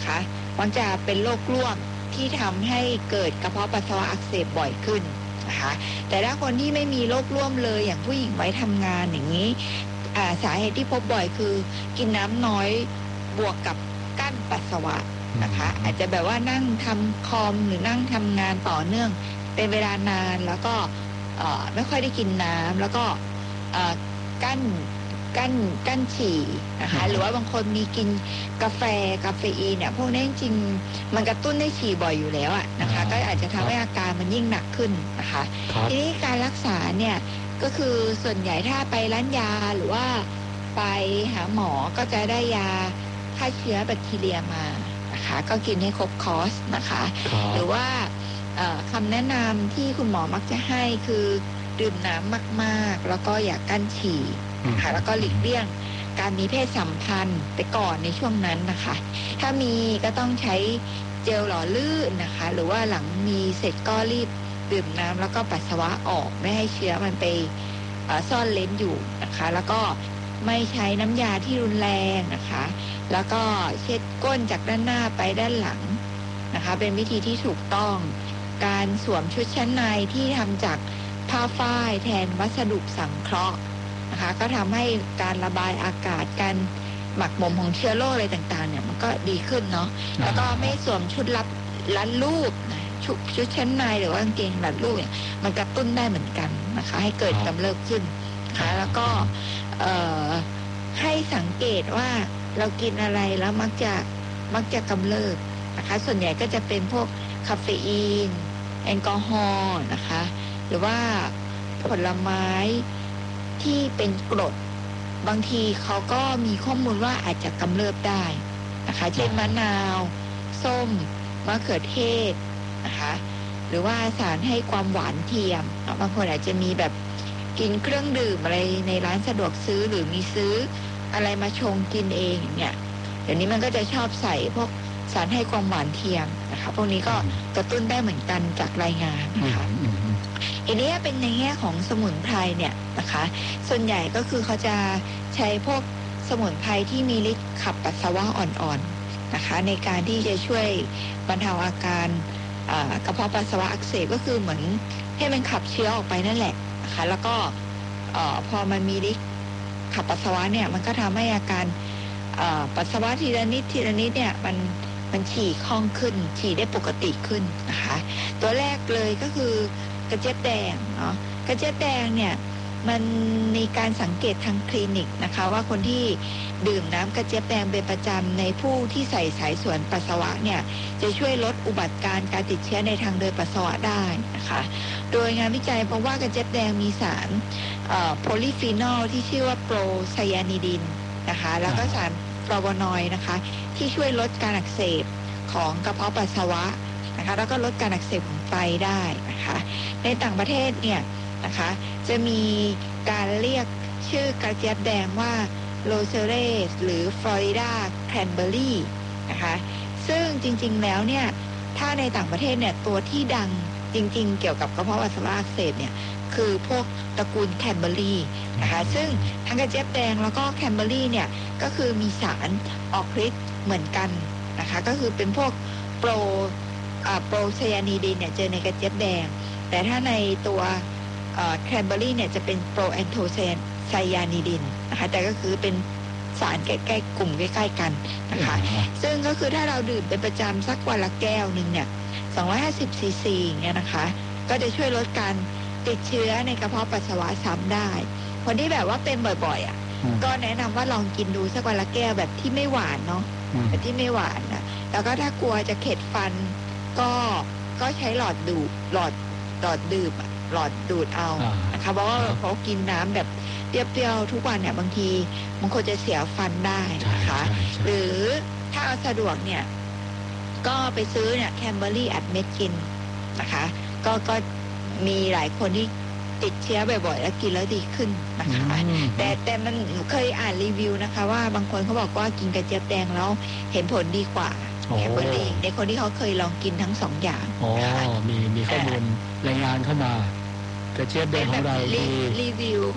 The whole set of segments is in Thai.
นะคะมักจะเป็นโรคร่วมที่ทำให้เกิดกระเพาะปัสสาวะอักเสบบ่อยขึ้นนะคะแต่ถ้าคนที่ไม่มีโรคร่วมเลยอย่างผู้หญิงไว้ทำงานอย่างนี้สาเหตุที่พบบ่อยคือกินน้ำน้อยบวกกับกั้นปัสสาวะนะคะอาจจะแบบว่านั่งทำคอมหรือนั่งทำงานต่อเนื่องเป็นเวลานานแล้วก็ไม่ค่อยได้กินน้ำแล้วก็กั้นฉี่นะคะหรือว่าบางคนมีกินกาเฟอีนเนี่ยพวกนี้จริงมันกระตุ้นให้ฉี่บ่อยอยู่แล้วนะคะก็อาจจะทำให้อาการมันยิ่งหนักขึ้นนะคะทีนี้การรักษาเนี่ยก็คือส่วนใหญ่ถ้าไปร้านยาหรือว่าไปหาหมอก็จะได้ยาฆ่าเชื้อแบคทีเรียมานะคะก็กินให้ครบคอร์สนะคะหรือว่าคำแนะนำที่คุณหมอมักจะให้คือดื่มน้ำมากๆแล้วก็อย่ากั้นฉี่ค่ะแล้วก็หลีกเลี่ยงการมีเพศสัมพันธ์ไปก่อนในช่วงนั้นนะคะถ้ามีก็ต้องใช้เจลหล่อลื่นนะคะหรือว่าหลังมีเสร็จก็รีบดื่มน้ำแล้วก็ปัสสาวะออกไม่ให้เชื้อมันไปซ่อนเร้นอยู่นะคะแล้วก็ไม่ใช้น้ำยาที่รุนแรงนะคะแล้วก็เช็ดก้นจากด้านหน้าไปด้านหลังนะคะเป็นวิธีที่ถูกต้องการสวมชุดชั้นในที่ทำจากผ้าฝ้ายแทนวัสดุสังเคราะห์นะคะก็ทำให้การระบายอากาศการหมักหมมของเชื้อโรคอะไรต่างๆเนี่ยมันก็ดีขึ้นเนาะแล้วก็ไม่สวมชุดรัดรูปชุดชั้นในหรือว่ากางเกงรัดรูปเนี่ยมันกระตุ้นได้เหมือนกันนะคะให้เกิดกำเริบขึ้นนะคะแล้วก็ให้สังเกตว่าเรากินอะไรแล้วมักจะกำเริบนะคะส่วนใหญ่ก็จะเป็นพวกคาเฟอีนแอลกอฮอล์นะคะหรือว่าผลไม้ที่เป็นกรดบางทีเขาก็มีข้อมูลว่าอาจจะกำเริบได้นะคะเช่นมะนาวส้มมะเขือเทศนะคะหรือว่าสารให้ความหวานเทียมบางคนอาจจะมีแบบกินเครื่องดื่มอะไรในร้านสะดวกซื้อหรือมีซื้ออะไรมาชงกินเองเนี่ยเดี๋ยวนี้มันก็จะชอบใส่พวกสารให้ความหวานเทียมนะคะพวกนี้ก็กระตุ้นได้เหมือนกันจากรายงานนะคะอันนี้เป็นในแง่ของสมุนไพรเนี่ยนะคะส่วนใหญ่ก็คือเขาจะใช้พวกสมุนไพรที่มีฤทธิ์ขับปัสสาวะอ่อนๆนะคะในการที่จะช่วยบรรเทาอาการกระเพาะปัสสาวะอักเสบก็คือเหมือนให้มันขับเชื้อออกไปนั่นแหละนะคะแล้วก็พอมันมีฤทธิ์ขับปัสสาวะเนี่ยมันก็ทำให้อาการปัสสาวะทีละนิดเนี่ยมันฉี่คล่องขึ้นฉี่ได้ปกติขึ้นนะคะตัวแรกเลยก็คือกระเจี๊ยบแดงเนาะกระเจี๊ยบแดงเนี่ยมันมีการสังเกตทางคลินิกนะคะว่าคนที่ดื่มน้ำกระเจี๊ยบแดงเป็นประจำในผู้ที่ใส่สายส่วนปัสสาวะเนี่ยจะช่วยลดอุบัติการติดเชื้อในทางเดินปัสสาวะได้นะคะโดยงานวิจัยพบว่ากระเจี๊ยบแดงมีสารโพลีฟีนอลที่ชื่อว่าโปรไซยานิดินนะคะแล้วก็สารฟลาโวนอยด์นะคะที่ช่วยลดการอักเสบของกระเพาะปัสสาวะนะคะแล้วก็ลดการอักเสบของไตได้นะคะในต่างประเทศเนี่ยนะคะจะมีการเรียกชื่อกระเจี๊ยบแดงว่าโรเซเรสหรือฟลอริดาแครนเบอรี่นะคะซึ่งจริงๆแล้วเนี่ยถ้าในต่างประเทศเนี่ยตัวที่ดังจริงๆเกี่ยวกับกระเพาะปัสสาวะอักเสบเนี่ยคือพวกตระกูลแคนเบอรี่นะคะซึ่งทั้งกระเจี๊ยบแดงแล้วก็แคนเบอรี่เนี่ยก็คือมีสารออกฤทธิ์เหมือนกันนะคะก็คือเป็นพวกโปรไซยานิดินเนี่ยเจอในกระเจี๊ยบแดงแต่ถ้าในตัวแคนเบอรี่เนี่ยจะเป็นโปรแอนโทไซยานิดินนะคะแต่ก็คือเป็นสารใกล้ๆกลุ่มใกล้ๆกันนะคะซึ่งก็คือถ้าเราดื่มเป็นประจำสักวันละแก้วนึงเนี่ย250ซีซีเนี่ยนะคะก็จะช่วยลดการติดเชื้อในกระเพาะปัสสาวะซ้ำได้คนที่แบบว่าเป็นบ่อยๆก็แนะนำว่าลองกินดูสักวันละแก้วแบบที่ไม่หวานเนาะแบบที่ไม่หวานนะแล้วก็ถ้ากลัวจะเข็ดฟันก็ใช้หลอดดื่มหลอดดูดเอานะคะเพราะว่าเขากินน้ำแบบเปรี้ยวๆทุกวันเนี่ยบางทีมันควรจะเสียฟันได้นะคะหรือถ้าเอาสะดวกเนี่ยก็ไปซื้อเนี่ยแคนเบอรี่อัดเม็ดกินนะคะก็มีหลายคนที่ติดเชื้อบ่อยๆแล้วกินแล้วดีขึ้นนะคะแต่มันเคยอ่านรีวิวนะคะว่าบางคนเขาบอกว่ากินกระเจี๊ยบแดงแล้วเห็นผลดีกว่าแคนเบอรี่ในคนที่เขาเคยลองกินทั้งสองอย่างมีข้อมูลรายงานเข้ามากระเจี๊ยบแดงของเรารีวิว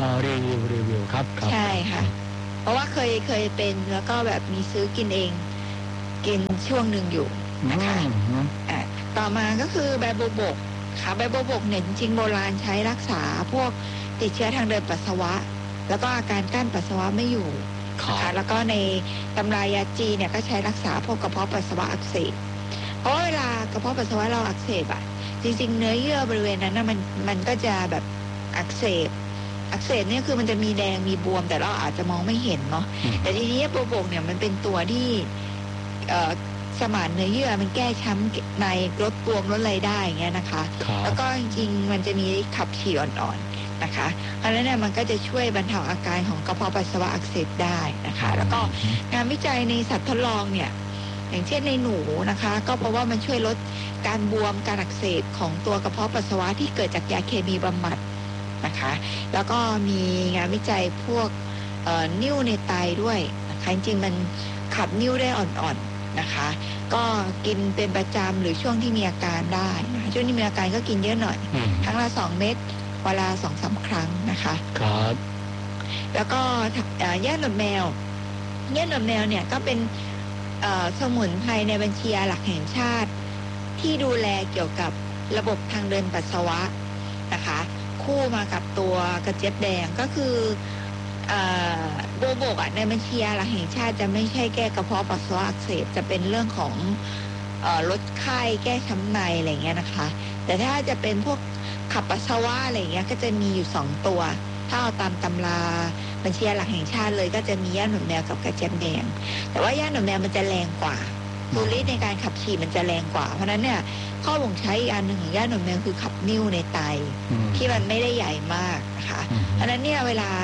ครับใช่ค่ะเพราะว่าเคยเป็นแล้วก็แบบมีซื้อกินเองกินช่วงหนึ่งอยู่นะคะต่อมาก็คือใบบัวบกค่ะใบบัวบกเนี่ยจริงๆโบราณใช้รักษาพวกติดเชื้อทางเดินปัสสาวะแล้วก็อาการกั้นปัสสาวะไม่อยู่ค่ะแล้วก็ในตำรายาจีเนี่ยก็ใช้รักษาพวกกระเพาะปัสสาวะอักเสบเพราะเวลากระเพาะปัสสาวะเราอักเสบอ่ะจริงๆเนื้อเยื่อบริเวณนั้นมันก็จะแบบอักเสบเนี่ยคือมันจะมีแดงมีบวมแต่เราอาจจะมองไม่เห็นเนาะแต่ทีนี้บัวบกเนี่ยมันเป็นตัวที่สมานเนื้อเยื่อมันแก้ช้ำในลดบวมลดอะไรได้อย่างเงี้ยนะคะแล้วก็จริงๆมันจะมีขับฉี่อ่อนๆนะคะเพราะฉะนั้นเนี่ยมันก็จะช่วยบรรเทาอาการของกระเพาะปัสสาวะอักเสบได้นะคะแล้วก็งานวิจัยในสัตว์ทดลองเนี่ยอย่างเช่นในหนูนะคะก็เพราะว่ามันช่วยลดการบวมการอักเสบของตัวกระเพาะปัสสาวะที่เกิดจากยาเคมีบำบัดนะคะแล้วก็มีงานวิจัยพวกนิ่วในไตด้วยนะคะจริงๆมันขับนิ่วได้อ่อนๆนะคะก็กินเป็นประจำหรือช่วงที่มีอาการได้นะคะช่วงที่มีอาการก็กินเยอะหน่อยครั้งละ2 เม็ดเวลา 2-3 ครั้งนะคะครับแล้วก็แย่หนวดแมวเนี่ยก็เป็นสมุนไพรในบัญชียาหลักแห่งชาติที่ดูแลเกี่ยวกับระบบทางเดินปัสสาวะนะคะคู่มากับตัวกระเจี๊ยบแดงก็คือบัวบกในบัญชียาหลักแห่งชาติจะไม่ใช่แก้กระเพาะปัสสาวะอักเสบจะเป็นเรื่องของลดไข้แก้ช้ำในอะไรเงี้ยนะคะแต่ถ้าจะเป็นพวกขับปัสสาวะอะไรเงี้ยก็จะมีอยู่2 ตัวถ้าเอาตามตำราบัญชียาหลักแห่งชาติเลยก็จะมีย่าหนวดแมวกับกระเจี๊ยบแดงแต่ว่าย่าหนวดแมวมันจะแรงกว่าตัวฤทธิ์ในการขับฉี่มันจะแรงกว่าเพราะนั้นเนี่ยข้อบ่งใช้อีกอันหนึ่งของย่าหนวดแมวคือขับนิ่วในไตที่มันไม่ได้ใหญ่มากนะคะเพราะนั้นเนี่ยเวลา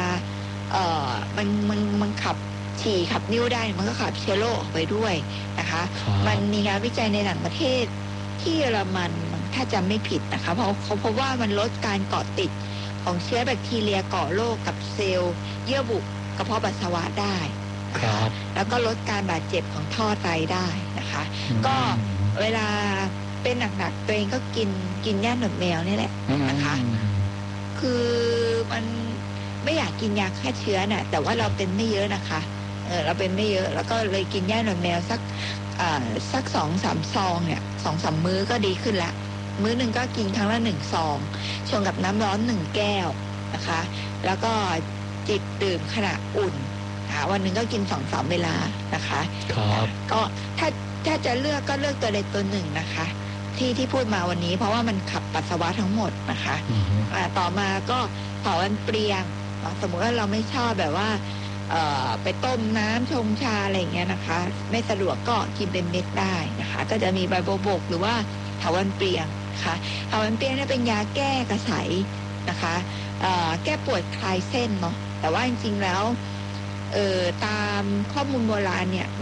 มันขับฉี่ขับนิ่วได้มันก็ขับเชื้อโรคออกไปด้วยนะคะมันมีงานวิจัยในต่างประเทศที่เยอรมันถ้าจำไม่ผิดนะคะเพราะเขาพบว่ามันลดการเกาะติดของเชื้อแบคทีเรียก่อโรคกับเซลล์เยื่อบุกระเพาะปัสสาวะได้แล้วก็ลดการบาดเจ็บของท่อไตได้นะคะก็เวลาเป็นหนักๆตัวเองก็กินย่าหนวดแมวนี่แหละนะคะคือมันไม่อยากกินยาฆ่าเชื้อน่ะแต่ว่าเราเป็นไม่เยอะนะคะเราเป็นไม่เยอะแล้วก็เลยกินย่าหนวดแมวสัก 2-3 ซองเนี่ย 2-3 มื้อก็ดีขึ้นละมื้อนึงก็กินครั้งละ1 ซองชงกับน้ำร้อน1 แก้วนะคะแล้วก็จิบดื่มขณะอุ่นวันนึงก็กิน 2-3 เวลานะคะครับก็ถ้าจะเลือกก็เลือกตัวใดตัวหนึ่งนะคะที่พูดมาวันนี้เพราะว่ามันขับปัสสาวะทั้งหมดนะคะต่อมาก็เผาอันเปรียงสมมติว่าเราไม่ชอบแบบว่าไปต้มน้ำชงชาอะไรอย่างเงี้ยนะคะไม่สะดวกก็กินเป็นเม็ดได้นะคะก็จะมีใบบัวบกหรือว่าเถาวัลย์เปรียงนะคะเถาวัลย์เปรียงเนี่ยเป็นยาแก้กระสายนะคะแก้ปวดคลายเส้นเนาะแต่ว่าจริงๆแล้วตามข้อมูลโบราณเนี่ย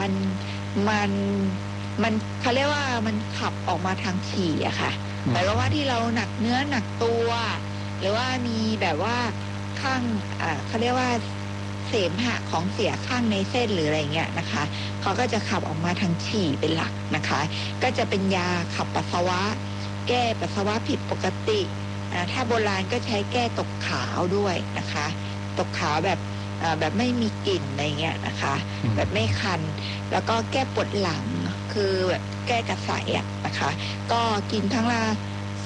มันเขาเรียกว่ามันขับออกมาทางฉี่อะค่ะหมายความว่าที่เราหนักเนื้อหนักตัวหรือว่ามีแบบว่าข้างเขาเรียกว่าเสมหะของเสียข้างในเส้นหรืออะไรเงี้ยนะคะเขาก็จะขับออกมาทางฉี่เป็นหลักนะคะก็จะเป็นยาขับปัสสาวะแก้ปัสสาวะผิดปกติถ้าโบราณก็ใช้แก้ตกขาวด้วยนะคะตกขาวแบบไม่มีกลิ่นอะไรเงี้ยนะคะแบบไม่คันแล้วก็แก้ปวดหลังคือแบบแก้กระสายนะคะก็กินทั้งละ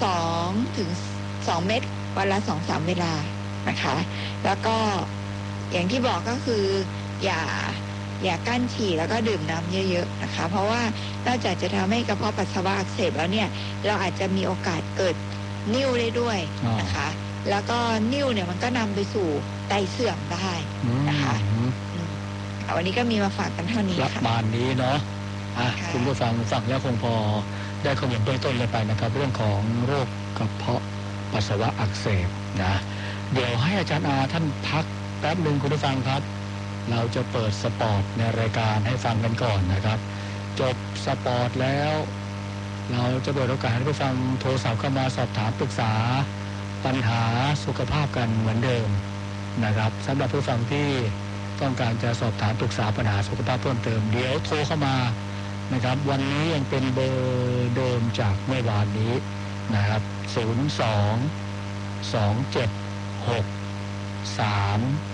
2 เม็ดวันละ 2-3 เวลานะคะแล้วก็อย่างที่บอกก็คืออย่ากั้นฉี่แล้วก็ดื่มน้ำเยอะๆนะคะเพราะว่านอกจากจะทำให้กระเพาะปัสสาวะอักเสบแล้วเนี่ยเราอาจจะมีโอกาสเกิดนิ่วได้ด้วยนะคะแล้วก็นิ่วเนี่ยมันก็นำไปสู่ไตเสื่อมได้นะคะวันนี้ก็มีมาฝากกันเท่านี้ค่ะประมาณนี้เนาะคุณผู้ฟังแล้วคงพอได้ข้อมูลเบื้องต้นเลยไปนะครับเรื่องของโรคกระเพาะปัสสาวะอักเสบนะเดี๋ยวให้อาจารย์อาท่านพักแป๊บนึงคุณผู้ฟังครับเราจะเปิดสปอร์ตในรายการให้ฟังกันก่อนนะครับจบสปอร์ตแล้วเราจะเปิดโอกาสให้ผู้ฟังโทรศัพท์เข้ามาสอบถามปรึกษาปัญหาสุขภาพกันเหมือนเดิมนะครับสำหรับผู้ฟังที่ต้องการจะสอบถามปรึกษาปัญหาสุขภาพเพิ่มเติมเดี๋ยวโทรเข้ามานะครับวันนี้ยังเป็นเบอร์เดิมจากเมื่อวานนี้นะครับ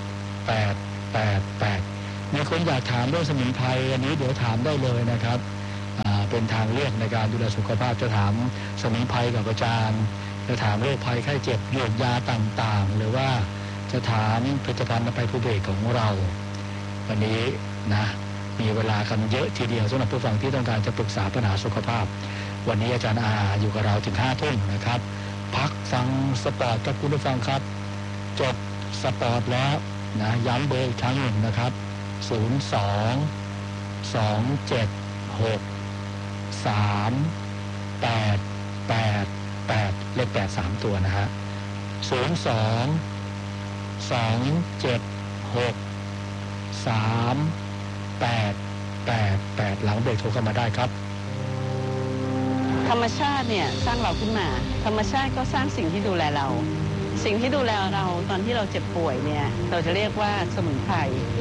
02-276-3888มีคนอยากถามเรื่องสมุนไพรอันนี้เดี๋ยวถามได้เลยนะครับเป็นทางเลือกในการดูแลสุขภาพจะถามสมุนไพรกับอาจารย์จะถามโรคภัยไข้เจ็บโรคยาต่างๆหรือว่าจะถามผลิตภัณฑ์อภัยภูเบศรของเราวันนี้นะมีเวลากันเยอะทีเดียวสำหรับผู้ฟังที่ต้องการจะปรึกษาปัญหาสุขภาพวันนี้อาจารย์อาอยู่กับเราถึง5 ทุ่มนะครับพักฟังสปอร์ตกับคุณผู้ฟังครับจบสปอร์ตแล้วนะย้ำเบอร์อีกครั้งหนึ่งนะครับ02-276-3888เลข8 3 ตัวนะฮะ02-276-3888หลังเบรกโทรเข้ามาได้ครับธรรมชาติเนี่ยสร้างเราขึ้นมาธรรมชาติก็สร้างสิ่งที่ดูแลเราสิ่งที่ดูแลเราตอนที่เราเจ็บป่วยเนี่ยเราจะเรียกว่าสมุนไพร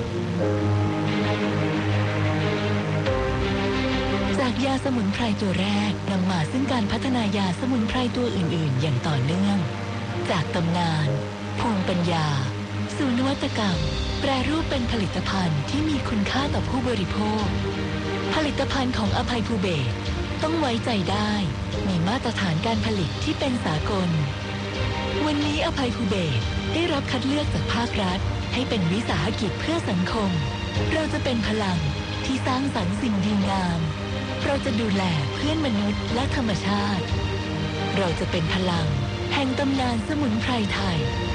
จากยาสมุนไพรตัวแรกนำมาซึ่งการพัฒนายาสมุนไพรตัวอื่นๆอย่างต่อเนื่องจากตำนานภูมิปัญญาสู่นวัตกรรมแปรรูปเป็นผลิตภัณฑ์ที่มีคุณค่าต่อผู้บริโภคผลิตภัณฑ์ของอภัยภูเบศรต้องไว้ใจได้มีมาตรฐานการผลิตที่เป็นสากลวันนี้อภัยภูเบศรได้รับคัดเลือกจากภาครัฐให้เป็นวิสาหกิจเพื่อสังคมเราจะเป็นพลังที่สร้างสรรค์สิ่งดีงามเราจะดูแลเพื่อนมนุษย์และธรรมชาติเราจะเป็นพลังแห่งตำนานสมุนไพรไทย